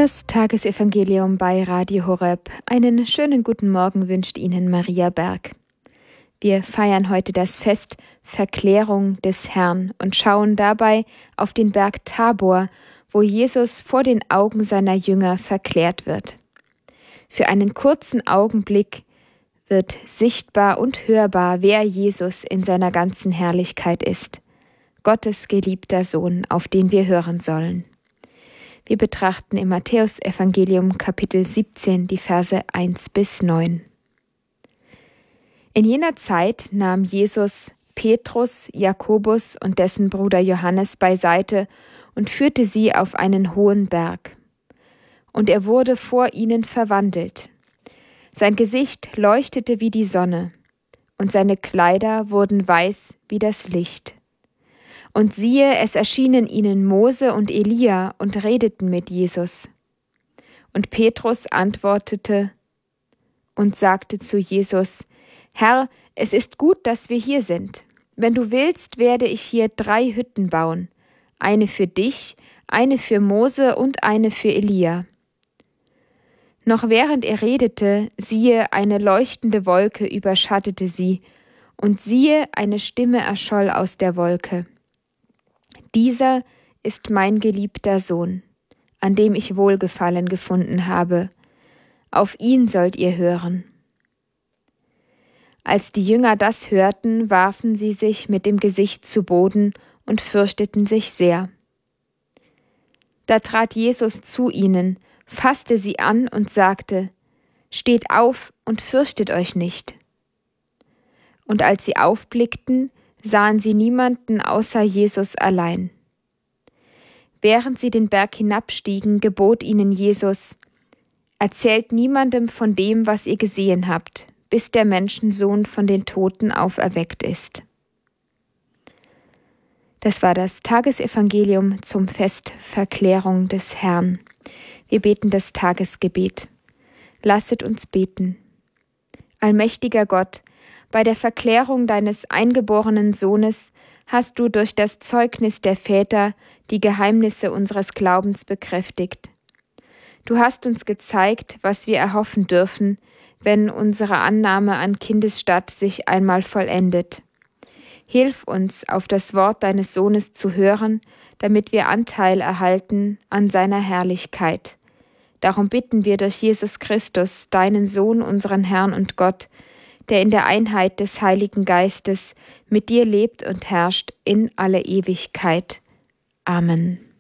Das Tagesevangelium bei Radio Horeb. Einen schönen guten Morgen wünscht Ihnen Maria Berg. Wir feiern heute das Fest Verklärung des Herrn und schauen dabei auf den Berg Tabor, wo Jesus vor den Augen seiner Jünger verklärt wird. Für einen kurzen Augenblick wird sichtbar und hörbar, wer Jesus in seiner ganzen Herrlichkeit ist. Gottes geliebter Sohn, auf den wir hören sollen. Wir betrachten im Matthäusevangelium Kapitel 17 die Verse 1-9. In jener Zeit nahm Jesus Petrus, Jakobus und dessen Bruder Johannes beiseite und führte sie auf einen hohen Berg. Und er wurde vor ihnen verwandelt. Sein Gesicht leuchtete wie die Sonne, und seine Kleider wurden weiß wie das Licht. Und siehe, es erschienen ihnen Mose und Elia und redeten mit Jesus. Und Petrus antwortete und sagte zu Jesus: Herr, es ist gut, dass wir hier sind. Wenn du willst, werde ich hier 3 Hütten bauen, eine für dich, eine für Mose und eine für Elia. Noch während er redete, siehe, eine leuchtende Wolke überschattete sie, und siehe, eine Stimme erscholl aus der Wolke: Dieser ist mein geliebter Sohn, an dem ich Wohlgefallen gefunden habe. Auf ihn sollt ihr hören. Als die Jünger das hörten, warfen sie sich mit dem Gesicht zu Boden und fürchteten sich sehr. Da trat Jesus zu ihnen, fasste sie an und sagte: Steht auf und fürchtet euch nicht. Und als sie aufblickten, sahen sie niemanden außer Jesus allein. Während sie den Berg hinabstiegen, gebot ihnen Jesus: Erzählt niemandem von dem, was ihr gesehen habt, bis der Menschensohn von den Toten auferweckt ist. Das war das Tagesevangelium zum Fest Verklärung des Herrn. Wir beten das Tagesgebet. Lasset uns beten. Allmächtiger Gott, bei der Verklärung deines eingeborenen Sohnes hast du durch das Zeugnis der Väter die Geheimnisse unseres Glaubens bekräftigt. Du hast uns gezeigt, was wir erhoffen dürfen, wenn unsere Annahme an Kindesstatt sich einmal vollendet. Hilf uns, auf das Wort deines Sohnes zu hören, damit wir Anteil erhalten an seiner Herrlichkeit. Darum bitten wir durch Jesus Christus, deinen Sohn, unseren Herrn und Gott, der in der Einheit des Heiligen Geistes mit dir lebt und herrscht in alle Ewigkeit. Amen.